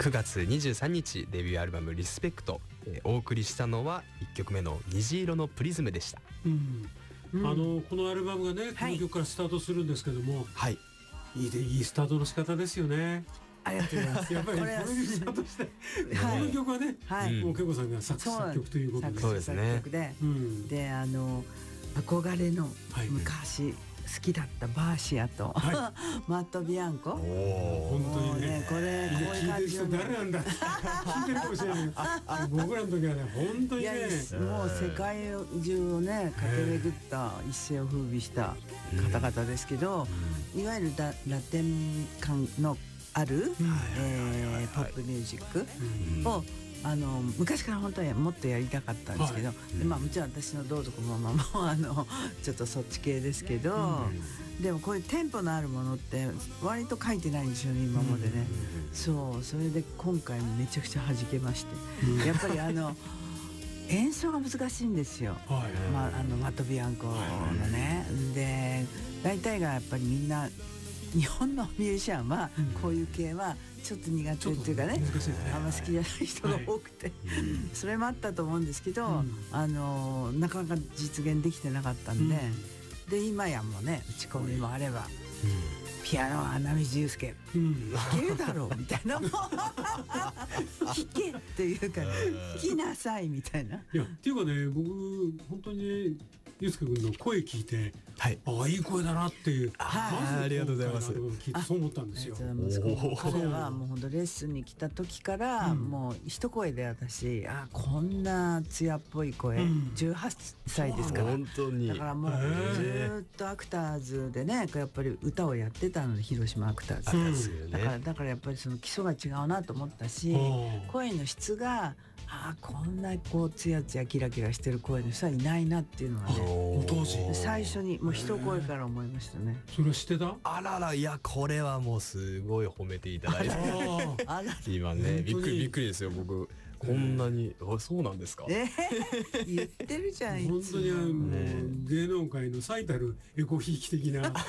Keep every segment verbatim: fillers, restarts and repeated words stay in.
くがつにじゅうさんにちデビューアルバムリスペクト、えー、お送りしたのはいっきょくめの虹色のプリズムでした。 うんうん、あのこのアルバムがね、 はい、 この曲からスタートするんですけども、 はい、 いいでいいスタートの仕方ですよね。 ありがとうございます。 やっぱりこれにスタートして、はい、この曲はね、はい、もうけこさんが作詞作曲ということで、 そうですね。 で、うん、であの憧れの昔、はい、好きだったバーシアと、はい、マット・ビアンコ。 お本当にね、 ねこれこういう感じの、ね、 聞いてる人誰なんだ聞いてるかもしれない僕らの時はね本当にね、 もう世界中をね駆け巡った一世を風靡した方々ですけど、うん、いわゆるラテン感のある、うん、えー、ポップミュージックを、うん、あの昔から本当にもっとやりたかったんですけど、はい、でまあ、もちろん私のどうぞこのままもあのちょっとそっち系ですけど、うん、でもこういうテンポのあるものって割と書いてないんですよね今までね、うん、そうそれで今回めちゃくちゃ弾けまして、うん、やっぱりあの演奏が難しいんですよ、はい、まあ、あのマット・ビアンコのね、はい、で大体がやっぱりみんな日本のミュージシャンはこういう系はちょっと苦手っていうかね、あんま好きじゃない人が多くて、はい、それもあったと思うんですけど、うん、あのなかなか実現できてなかったんで、うん、で今やもうね打ち込みもあれば、うん、ピアノは穴水祐介、うん、弾けるだろうみたいな弾けっていうか弾きなさいみたいな。 いやっていうかね、僕本当にね祐介君の声聞いて、はい、ああいい声だなっていう、 あ、ありがとうございます。 聞いてそう思ったんですよ。 彼はもう本当レッスンに来た時から、うん、もう一声で私、あこんな艶っぽい声、うん、じゅうはっさいですから、 本当にだからもうずっとアクターズでねやっぱり歌をやってたので、広島アクターズ、うん、だからだからやっぱりその基礎が違うなと思ったし、声の質があこんなこうツヤツヤキラキラしてる声の人はいないなっていうのはね、 当時最初にもう一声から思いましたね。 それ知ってた？ あらら、いやこれはもうすごい褒めていただいてあら今ねびっくりびっくりですよ僕、こんなに、あそうなんですか、 えー、言ってるじゃん本当にあの、ね、芸能界の最たるエコひいき的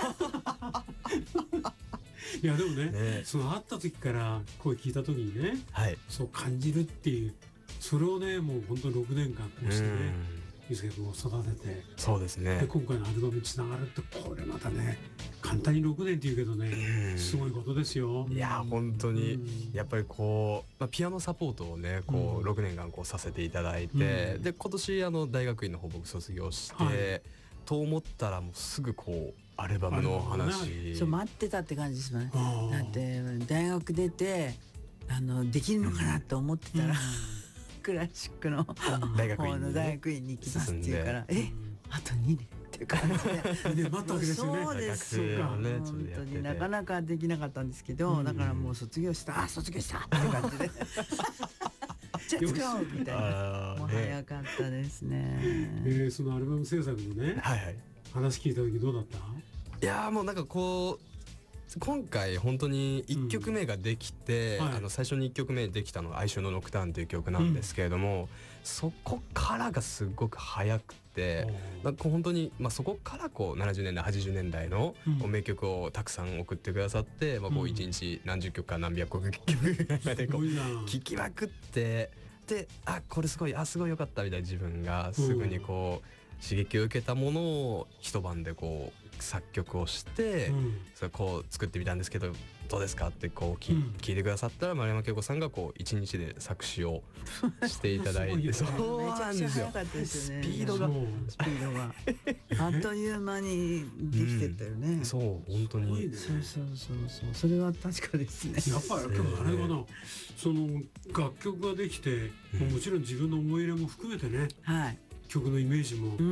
ないやでも ね, ねその会った時から声聞いた時にね、はい、そう感じるっていう、それをねもう本当にろくねんかんこうしてね祐介君を育てて、 そうですね、 で今回のアルバムにつながるって、これまたね簡単にろくねんって言うけどね、すごいことですよ。 いや本当にやっぱりこう、まあ、ピアノサポートをねこうろくねんかんこうさせていただいて、うん、で今年あの大学院の方僕卒業して、はい、と思ったらもうすぐこうアルバムの話、 ね、そう待ってたって感じですね。だって大学出てあのできるのかなと思ってたら、うん、クラシックの大学院に、ね、大学院に行きますって言うからえあとにねんっていう感じでで待ったわけですよね。 そうですよ、ね、本当になかなかできなかったんですけど、うん、だからもう卒業したあ卒業したって感じでじゃあ使おうみたいな、もう早かったですね。 えー、そのアルバム制作のね、はいはい、話聞いた時どうだった？ いやもうなんかこう今回本当にいっきょくめができて、うんはい、あの最初にいっきょくめできたのが哀愁のノクターンという曲なんですけれども、うん、そこからがすごく早くて、なんか本当に、まあ、そこからこうななじゅうねんだいはちじゅうねんだいの名曲をたくさん送ってくださって、うんまあ、こういちにち何十曲か何百曲でこう聴きまくってであこれすごいあすごいよかったみたいな自分がすぐにこう刺激を受けたものを一晩でこう作曲をして、うん、それこう作ってみたんですけどどうですかってこうき、うん、聞いてくださったら丸山恵子さんがこう一日で作詞をしていただいてそうなんですよ。めちゃくちゃ早かったですよね。 スピードがスピードがあっという間にできてったよね、うん、 そう本当に、 ね、そうそうそうそうそれは確かですね。 やっぱりあれかな、その楽曲ができて、うん、もちろん自分の思い入れも含めてね、はい曲のイメージも、うん、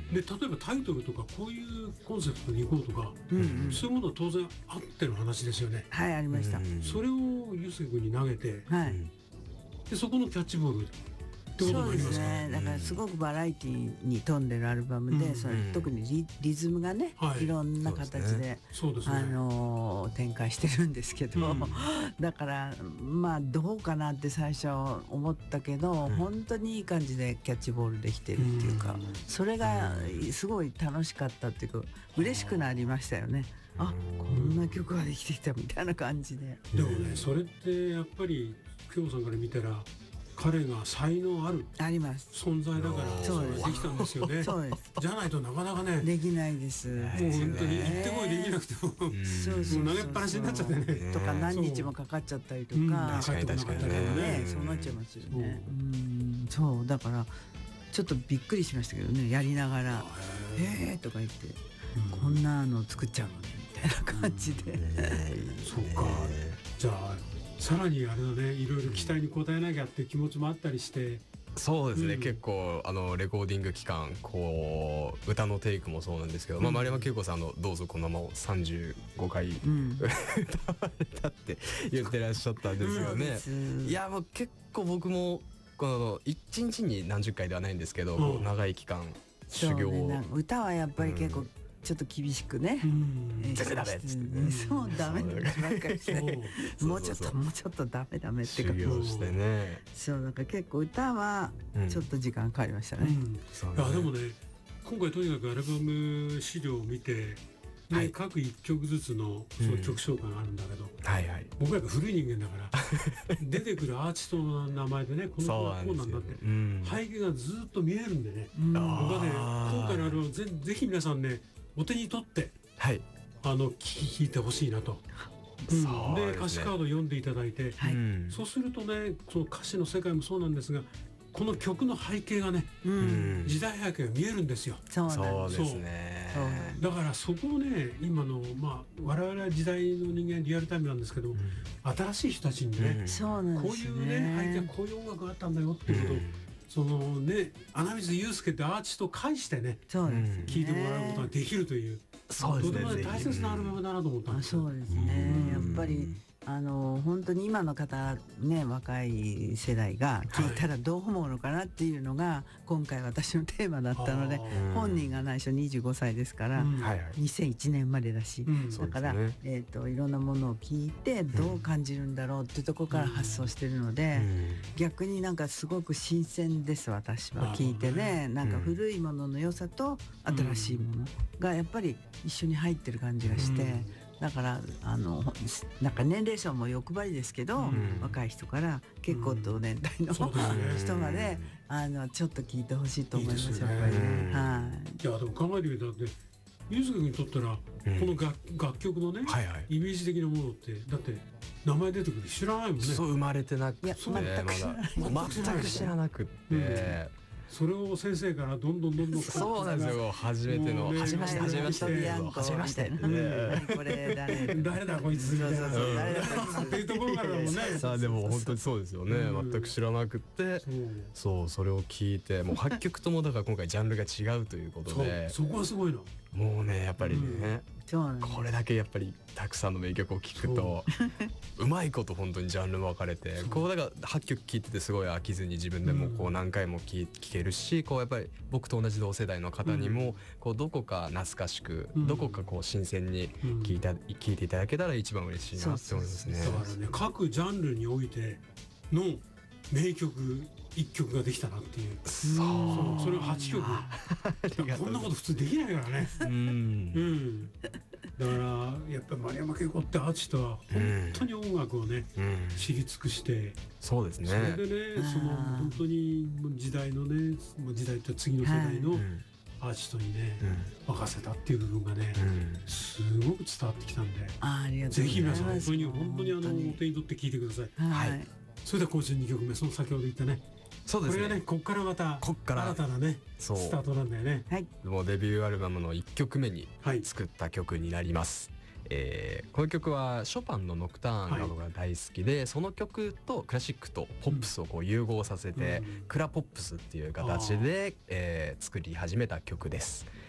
で例えばタイトルとかこういうコンセプトに行こうとか、うんうん、そういうものは当然あっての話ですよね。 はいありました、うん、 それを祐介君に投げて、はい、でそこのキャッチボールってことになりますか？そうですね。 だからすごくバラエティに富んでるアルバムで、うん、それ特に リ, リズムがね、はい、いろんな形で、そうですね、あのー、展開してるんですけど、うん、だからまあどうかなって最初思ったけど、うん、本当にいい感じでキャッチボールできてるっていうか、うん、それがすごい楽しかったっていうか嬉しくなりましたよね。 あこんな曲ができてきたみたいな感じで。 でもねそれってやっぱり久保さんから見たら彼が才能あるあります存在だからそうですできたんですよね。 そうですじゃないとなかなかねできないです。もうもう本当に行ってこいできなくてもそうそうもう投げっぱなしになっちゃってねとか何日もかかっちゃったりとうんか、 確かに確かにねねそうなっちゃいますよね。うんそうだからちょっとびっくりしましたけどねやりながら「えー」とか言って「こんなの作っちゃうのね」みたいな感じで。 そうかじゃあさらにあれだねいろいろ期待に応えなきゃっていう気持ちもあったりして。 そうですね、うん、結構あのレコーディング期間こう歌のテイクもそうなんですけど、うんまあ、丸山久子さんの「どうぞこのまま」をさんじゅうごかい、うん、歌われたって言ってらっしゃったんですよね。うん、いやもう結構僕もこのいちにちに何十回ではないんですけど、うん、長い期間修行を、 ね、歌はやっぱり結構、うんちょっと厳しくね、 全部ダメっつって、 ね、そうダメばっかりしてもうちょっともうちょっとダメダメって修行してね。 そうなんか結構歌はちょっと時間かかりましたね。 うんうん、いやでもね今回とにかくアルバム資料を見て、ねはい、各いっきょくずつのその曲紹介があるんだけど、うんはいはい、僕はやっぱ古い人間だから出てくるアーティストの名前でねこの子はこうなんだって、うん、背景がずっと見えるんでね、うん、僕はね今回のアルバムぜぜひ皆さんねお手に取って、はい、あの聞いてほしいなと。うん、で歌詞カード読んでいただいて、はい、そうするとねその歌詞の世界もそうなんですがこの曲の背景がね、うん、時代背景が見えるんですよ。 そうですね。 だからそこをね今のまあ我々は時代の人間リアルタイムなんですけど、うん、新しい人たちにね、うん、こういうね背景こういう音楽があったんだよっていうことを、うんそのね穴水雄介ってアーティストを介してね聴いてもらうことができるというそうですねとても大切なアルバムだなと思ったんですよ。 そうですねやっぱりあの本当に今の方ね若い世代が聞いたらどう思うのかなっていうのが今回私のテーマだったので本人が内緒にじゅうごさいですからにせんいちねん生まれだしだからえといろんなものを聞いてどう感じるんだろうっていうところから発想してるので逆になんかすごく新鮮です私は聞いてねなんか古いものの良さと新しいものがやっぱり一緒に入ってる感じがして。だからあのなんか年齢層も欲張りですけど、うん、若い人から結構同年代の、うん、人まであのちょっと聞いてほしいと思います。いいですね、やっぱりね。はい。 いやでも考えてみたらね、ゆうすけ君にとったら、うん、この楽楽曲のね、はいはい、イメージ的なものってだって名前出てくる知らないもんね。 そう生まれてなくて、 全く知らない。 全く知らなくて。うんそれを先生からどんどんどんどんそうなんですよ初めての初めまして初めまして初めましてこれ誰誰だこいつみたいなっていうところからもねさあでも本当にそうですよね全く知らなくてそうそれを聞いてもうはっきょくともだから今回ジャンルが違うということでそこはすごいのもうねやっぱりねこれだけやっぱりたくさんの名曲を聴くとうまいこと本当にジャンルも分かれてこうだからはっきょく聴いててすごい飽きずに自分でもこう何回も聴けるしこうやっぱり僕と同じ同世代の方にもこうどこか懐かしくどこかこう新鮮に聴いた聴いていただけたら一番嬉しいなって思いますね。 だからね各ジャンルにおいての名曲いっきょくができたなっていうそうそれをはちきょくこんなこと普通できないからねうん、うんだからやっぱり丸山恵子ってアーティストは本当に音楽をね、うん、知り尽くしてそうですねそれでねその本当に時代のね時代と次の世代のアーティストにね、うん、任せたっていう部分がね、うん、すごく伝わってきたんでありがとうございますぜひ皆さん本当に本当にあのお手に取って聴いてください。 はい、 それでは今週にきょくめその先ほど言ったねそうですね、 これがねこっからまた新たなねスタートなんだよね。 はい、 もうデビューアルバムのいっきょくめに作った曲になります。はいえー、この曲はショパンのノクターンなどが大好きで、はい、その曲とクラシックとポップスをこう融合させて、うん、クラポップスっていう形で、えー、作り始めた曲です。